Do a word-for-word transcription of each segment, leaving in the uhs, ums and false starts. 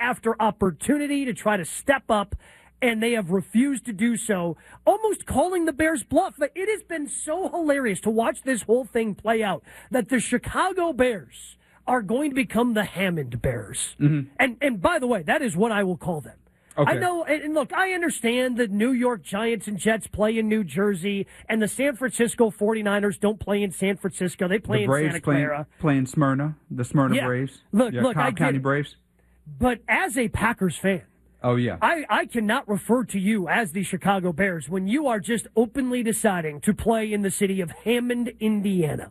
after opportunity to try to step up, and they have refused to do so, almost calling the Bears bluff. It has been so hilarious to watch this whole thing play out, that the Chicago Bears are going to become the Hammond Bears. Mm-hmm. And and by the way, that is what I will call them. Okay. I know, and look, I understand that New York Giants and Jets play in New Jersey, and the San Francisco forty-niners don't play in San Francisco. They play the in Braves Santa Clara. Playing Smyrna, the Smyrna yeah. Braves. Look, yeah, look, Cobb I County get, Braves. But as a Packers fan, oh, yeah. I, I cannot refer to you as the Chicago Bears when you are just openly deciding to play in the city of Hammond, Indiana.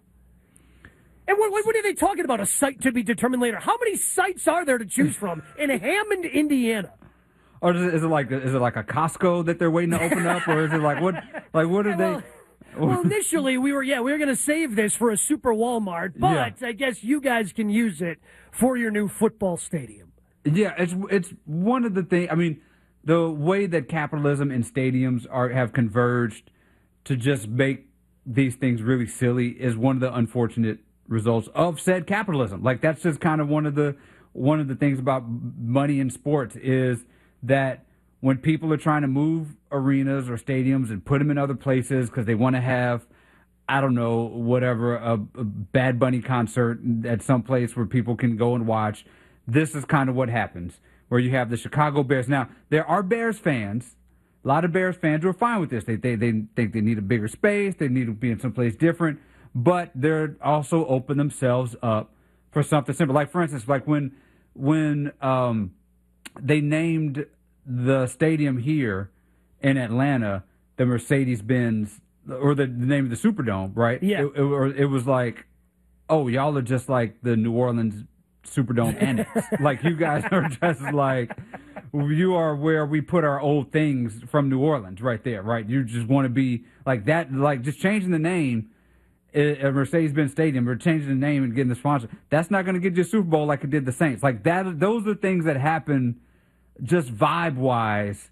And what, what are they talking about? A site to be determined later. How many sites are there to choose from in Hammond, Indiana? Or is it, is it like is it like a Costco that they're waiting to open up, or is it like what like what are well, they? Well, initially we were yeah we were going to save this for a super Walmart, but yeah. I guess you guys can use it for your new football stadium. Yeah, it's it's one of the things. I mean, the way that capitalism and stadiums are have converged to just make these things really silly is one of the unfortunate results of said capitalism. Like that's just kind of one of the one of the things about money in sports is that when people are trying to move arenas or stadiums and put them in other places because they want to have, I don't know, whatever, a, a Bad Bunny concert at some place where people can go and watch, this is kind of what happens, where you have the Chicago Bears. Now, there are Bears fans, a lot of Bears fans who are fine with this. They, they, they think they need a bigger space, they need to be in someplace different, but they're also open themselves up for something simple. Like, for instance, like when when um, they named the stadium here in Atlanta the Mercedes-Benz, or the, the name of the Superdome, right? Yeah. It, it, or it was like, oh, y'all are just like the New Orleans Superdome Annex. Like, you guys are just like, you are where we put our old things from New Orleans right there, right? You just want to be like that, like just changing the name at Mercedes-Benz Stadium or changing the name and getting the sponsor. That's not going to get you a Super Bowl like it did the Saints. Like that, those are things that happen just vibe-wise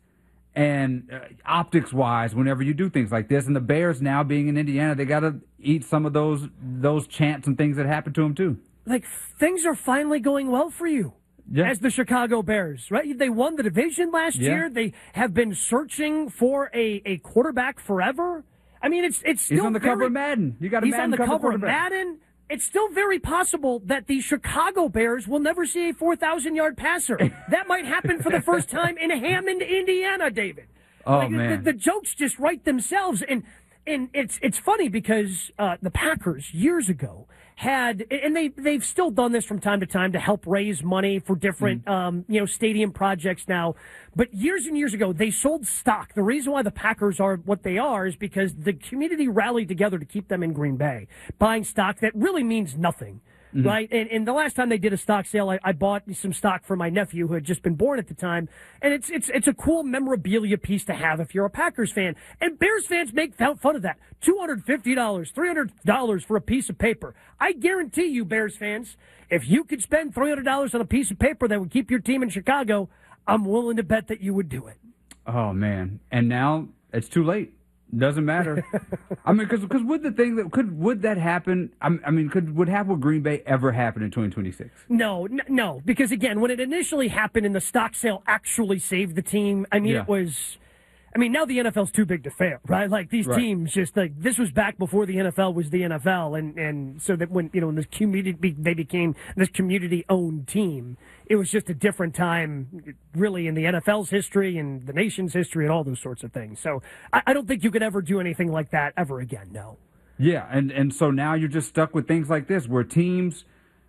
and uh, optics-wise whenever you do things like this. And the Bears now being in Indiana, they got to eat some of those those chants and things that happen to them too. Like, things are finally going well for you. Yeah. As the Chicago Bears, right? They won the division last yeah. year. They have been searching for a, a quarterback forever. I mean, it's it's still he's on the very, cover of Madden. You got a he's Madden on the cover, cover of Madden. It's still very possible that the Chicago Bears will never see a four thousand yard passer. That might happen for the first time in Hammond, Indiana, David. Oh, like, man. The, the jokes just write themselves. And and it's it's funny because uh, the Packers years ago had, and they, they've still done this from time to time to help raise money for different, mm. um, you know, stadium projects now. But years and years ago, they sold stock. The reason why the Packers are what they are is because the community rallied together to keep them in Green Bay, buying stock that really means nothing. Mm-hmm. Right, and, and the last time they did a stock sale, I, I bought some stock for my nephew who had just been born at the time, and it's it's it's a cool memorabilia piece to have if you're a Packers fan. And Bears fans make fun of that. two hundred fifty dollars, three hundred dollars for a piece of paper. I guarantee you, Bears fans, if you could spend three hundred dollars on a piece of paper that would keep your team in Chicago, I'm willing to bet that you would do it. Oh, man. And now it's too late. Doesn't matter. I mean, because because would the thing that could would that happen? I mean, could would happen with Green Bay ever happen in twenty twenty-six? No, n- no, because again, when it initially happened and the stock sale actually saved the team, I mean, yeah. it was. I mean, now the N F L's too big to fail, right? Like these right. teams, just like this was back before the N F L was the N F L, and, and so that when you know when this community they became this community-owned team, it was just a different time, really, in the N F L's history and the nation's history and all those sorts of things. So I, I don't think you could ever do anything like that ever again. No. Yeah, and and so now you're just stuck with things like this, where teams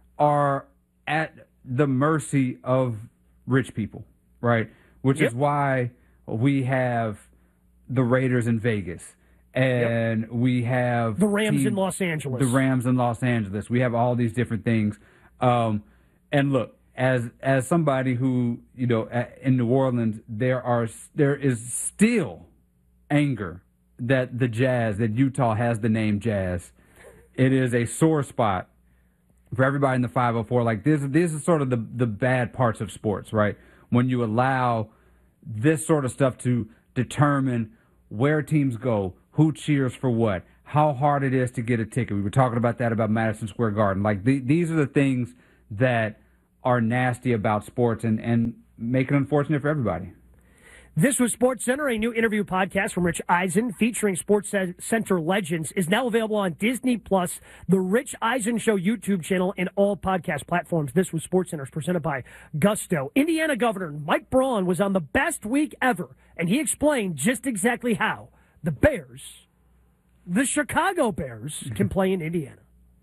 are at the mercy of rich people, right? Which yep. is why we have the Raiders in Vegas, and yep. we have the Rams team, in Los Angeles. The Rams in Los Angeles. We have all these different things. Um, and look, as as somebody who, you know, in New Orleans, there are there is still anger that the Jazz, that Utah has the name Jazz. It is a sore spot for everybody in the five oh four. Like this, this is sort of the the bad parts of sports, right? When you allow this sort of stuff to determine where teams go, who cheers for what, how hard it is to get a ticket. We were talking about that about Madison Square Garden. Like the, these are the things that are nasty about sports, and, and make it unfortunate for everybody. This was SportsCenter, a new interview podcast from Rich Eisen featuring Sports Center legends, is now available on Disney Plus, the Rich Eisen Show YouTube channel, and all podcast platforms. This was SportsCenter, presented by Gusto. Indiana Governor Mike Braun was on the best week ever, and he explained just exactly how the Bears, the Chicago Bears, can play in Indiana.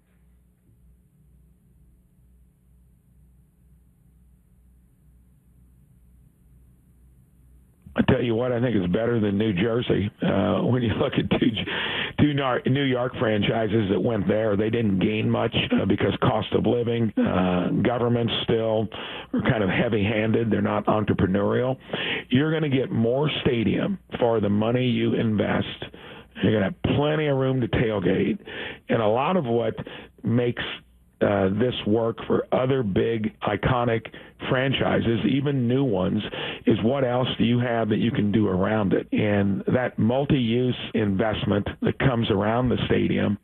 I tell you what, I think it's better than New Jersey. Uh, when you look at two, two New York franchises that went there, they didn't gain much uh, because cost of living, uh, governments still are kind of heavy-handed. They're not entrepreneurial. You're going to get more stadium for the money you invest. You're going to have plenty of room to tailgate. And a lot of what makes Uh, this work for other big, iconic franchises, even new ones, is what else do you have that you can do around it? And that multi-use investment that comes around the stadium.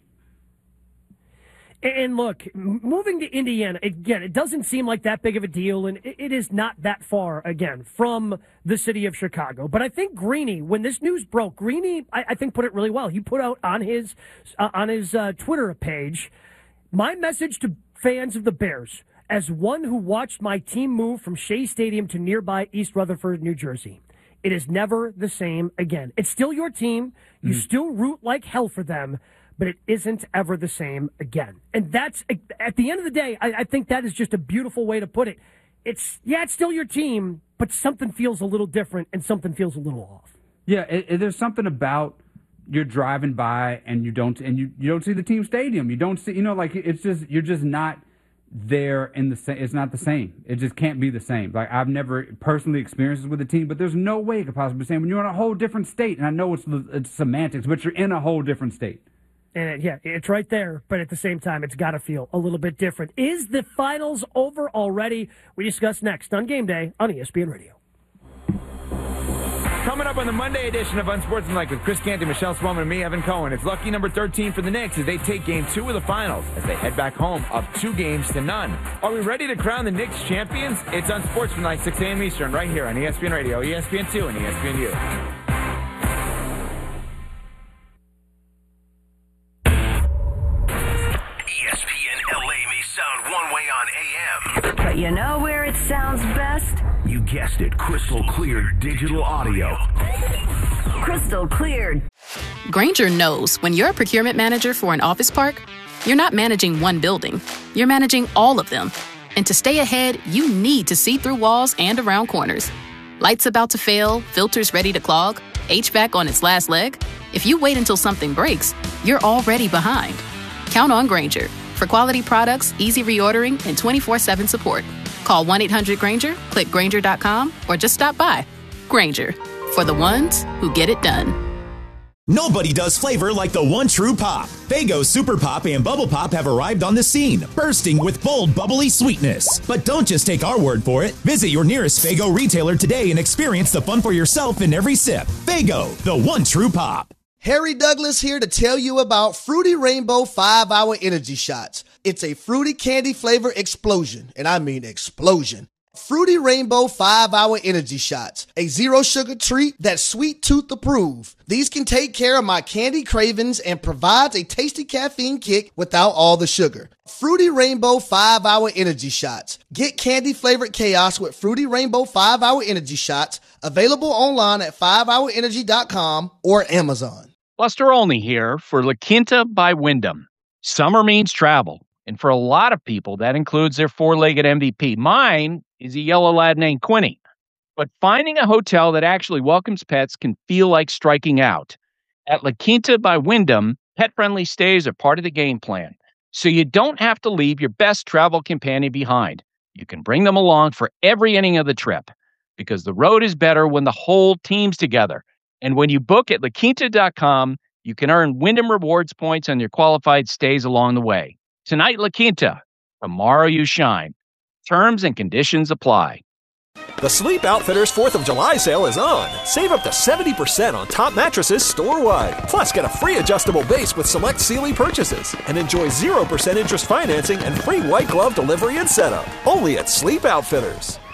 And look, moving to Indiana, again, it doesn't seem like that big of a deal, and it is not that far, again, from the city of Chicago. But I think Greeny, when this news broke, Greeny, I, I think, put it really well. He put out on his, uh, on his uh, Twitter page, "My message to fans of the Bears, as one who watched my team move from Shea Stadium to nearby East Rutherford, New Jersey, it is never the same again. It's still your team. You mm. still root like hell for them, but it isn't ever the same again." And that's, at the end of the day, I, I think that is just a beautiful way to put it. It's, yeah, it's still your team, but something feels a little different and something feels a little off. Yeah, it, it, there's something about you're driving by and you don't and you, you don't see the team stadium. You don't see, you know, like it's just you're just not there in the same. It's not the same. It just can't be the same. Like I've never personally experienced this with a team, but there's no way it could possibly be the same when you're in a whole different state. And I know it's it's semantics, but you're in a whole different state. And yeah, it's right there, but at the same time, it's got to feel a little bit different. Is the finals over already? We discuss next on Game Day on E S P N Radio. Coming up on the Monday edition of Unsportsmanlike with Chris Canty, Michelle Swellman, and me, Evan Cohen. It's lucky number thirteen for the Knicks as they take game two of the finals as they head back home up two games to none. Are we ready to crown the Knicks champions? It's Unsportsmanlike, six a.m. Eastern, right here on E S P N Radio, E S P N two, and E S P N U. E S P N L A may sound one way on A M. But you know where it sounds best? You guessed it, crystal clear digital audio. Crystal clear. Grainger knows when you're a procurement manager for an office park, you're not managing one building. You're managing all of them. And to stay ahead, you need to see through walls and around corners. Lights about to fail, filters ready to clog, H V A C on its last leg. If you wait until something breaks, you're already behind. Count on Grainger for quality products, easy reordering, and twenty-four seven support. Call one eight hundred Grainger, click Grainger dot com, or just stop by. Grainger, for the ones who get it done. Nobody does flavor like the one true pop. Faygo Super Pop and Bubble Pop have arrived on the scene, bursting with bold, bubbly sweetness. But don't just take our word for it. Visit your nearest Faygo retailer today and experience the fun for yourself in every sip. Faygo, the one true pop. Harry Douglas here to tell you about Fruity Rainbow five hour Energy Shots. It's a fruity candy flavor explosion, and I mean explosion. Fruity Rainbow five hour Energy Shots, a zero sugar treat that's sweet tooth approved. These can take care of my candy cravings and provides a tasty caffeine kick without all the sugar. Fruity Rainbow five hour Energy Shots. Get candy flavored chaos with Fruity Rainbow five hour Energy Shots, available online at five hour energy dot com or Amazon. Buster Olney here for La Quinta by Wyndham. Summer means travel, and for a lot of people, that includes their four-legged M V P. Mine is a yellow lab named Quinny. But finding a hotel that actually welcomes pets can feel like striking out. At La Quinta by Wyndham, pet-friendly stays are part of the game plan, so you don't have to leave your best travel companion behind. You can bring them along for every inning of the trip, because the road is better when the whole team's together. And when you book at La Quinta dot com, you can earn Wyndham Rewards points on your qualified stays along the way. Tonight, La Quinta. Tomorrow, you shine. Terms and conditions apply. The Sleep Outfitters fourth of July sale is on. Save up to seventy percent on top mattresses store-wide. Plus, get a free adjustable base with select Sealy purchases. And enjoy zero percent interest financing and free white glove delivery and setup. Only at Sleep Outfitters.